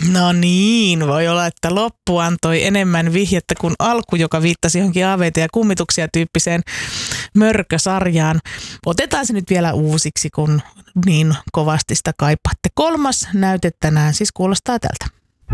No niin, voi olla, että loppu antoi enemmän vihjettä kuin alku, joka viittasi johonkin aaveita ja kummituksia tyyppiseen mörkösarjaan. Otetaan se nyt vielä uusiksi, kun niin kovasti sitä kaipaatte. 3. näyte tänään siis kuulostaa tältä.